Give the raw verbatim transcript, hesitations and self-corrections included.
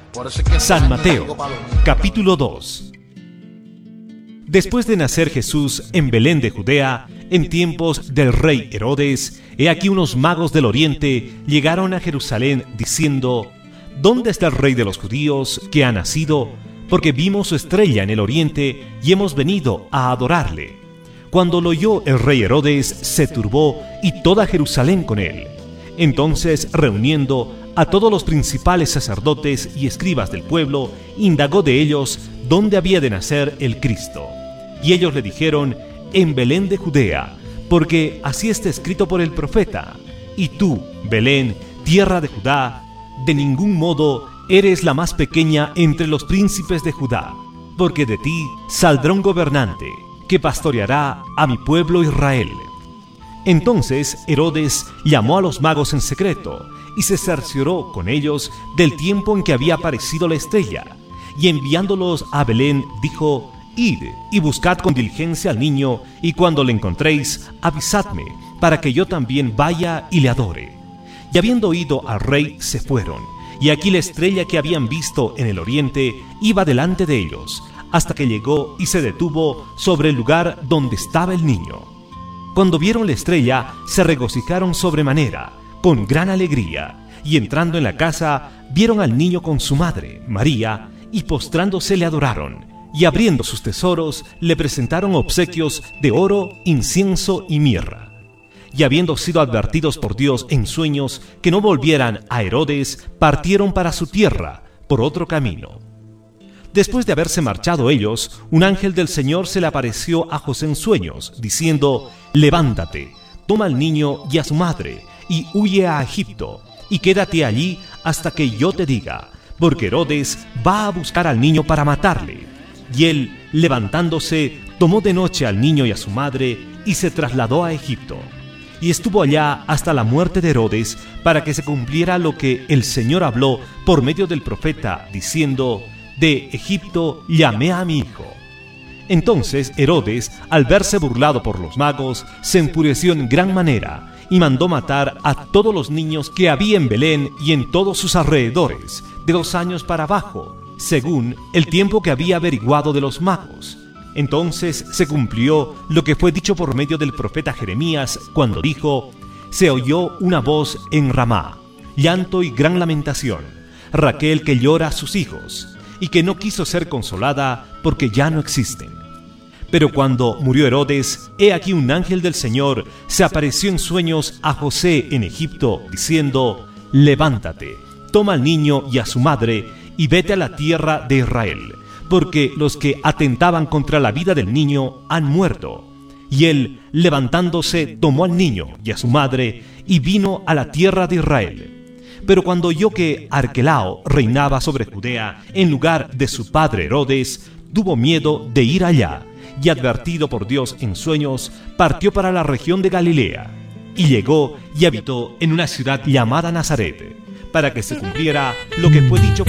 San Mateo, capítulo dos. Después de nacer Jesús en Belén de Judea, en tiempos del rey Herodes, he aquí unos magos del oriente llegaron a Jerusalén diciendo: ¿Dónde está el rey de los judíos que ha nacido? Porque vimos su estrella en el oriente y hemos venido a adorarle. Cuando lo oyó el rey Herodes, se turbó y toda Jerusalén con él. Entonces, reuniendo a todos los principales sacerdotes y escribas del pueblo, indagó de ellos dónde había de nacer el Cristo. Y ellos le dijeron: en Belén de Judea, porque así está escrito por el profeta: y tú, Belén, tierra de Judá, de ningún modo eres la más pequeña entre los príncipes de Judá, porque de ti saldrá un gobernante que pastoreará a mi pueblo Israel. Entonces Herodes llamó a los magos en secreto y se cercioró con ellos del tiempo en que había aparecido la estrella, y enviándolos a Belén dijo: Id y buscad con diligencia al niño, y cuando le encontréis, avisadme, para que yo también vaya y le adore. Y habiendo oído al rey, se fueron, y aquí la estrella que habían visto en el oriente iba delante de ellos, hasta que llegó y se detuvo sobre el lugar donde estaba el niño. Cuando vieron la estrella, se regocijaron sobremanera, con gran alegría, y entrando en la casa, vieron al niño con su madre, María, y postrándose le adoraron, y abriendo sus tesoros, le presentaron obsequios de oro, incienso y mirra. Y habiendo sido advertidos por Dios en sueños que no volvieran a Herodes, partieron para su tierra por otro camino. Después de haberse marchado ellos, un ángel del Señor se le apareció a José en sueños, diciendo: levántate, toma al niño y a su madre, y huye a Egipto, y quédate allí hasta que yo te diga, porque Herodes va a buscar al niño para matarle. Y él, levantándose, tomó de noche al niño y a su madre, y se trasladó a Egipto. Y estuvo allá hasta la muerte de Herodes, para que se cumpliera lo que el Señor habló por medio del profeta, diciendo: de Egipto llamé a mi hijo. Entonces Herodes, al verse burlado por los magos, se enfureció en gran manera, y mandó matar a todos los niños que había en Belén y en todos sus alrededores, de dos años para abajo, según el tiempo que había averiguado de los magos. Entonces se cumplió lo que fue dicho por medio del profeta Jeremías, cuando dijo: se oyó una voz en Ramá, llanto y gran lamentación, Raquel que llora a sus hijos, y que no quiso ser consolada porque ya no existen. Pero cuando murió Herodes, he aquí un ángel del Señor se apareció en sueños a José en Egipto, diciendo: levántate, toma al niño y a su madre, y vete a la tierra de Israel, porque los que atentaban contra la vida del niño han muerto. Y él, levantándose, tomó al niño y a su madre, y vino a la tierra de Israel. Pero cuando oyó que Arquelao reinaba sobre Judea en lugar de su padre Herodes, tuvo miedo de ir allá, y advertido por Dios en sueños, partió para la región de Galilea, y llegó y habitó en una ciudad llamada Nazaret, para que se cumpliera lo que fue dicho por